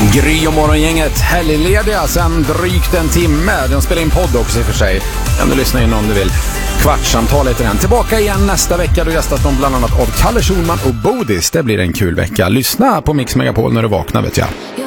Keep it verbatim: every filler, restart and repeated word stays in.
Gry och morgongänget helglediga sen drygt en timme. Den spelar in podd också i och för sig. Kan du lyssna in om du vill. Kvartsamtal heter den. Tillbaka igen nästa vecka. Då gästas de bland annat av Kalle Schulman och Bodis. Det blir en kul vecka. Lyssna på Mix Megapol när du vaknar, vet jag.